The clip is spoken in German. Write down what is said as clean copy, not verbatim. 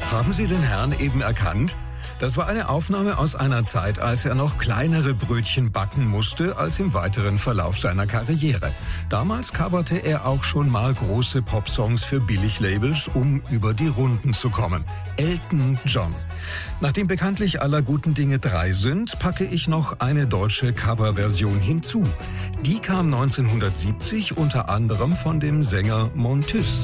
Haben Sie den Herrn eben erkannt? Das war eine Aufnahme aus einer Zeit, als er noch kleinere Brötchen backen musste als im weiteren Verlauf seiner Karriere. Damals coverte er auch schon mal große Popsongs für Billiglabels, um über die Runden zu kommen. Elton John. Nachdem bekanntlich aller guten Dinge 3 sind, packe ich noch eine deutsche Coverversion hinzu. Die kam 1970 unter anderem von dem Sänger Montus.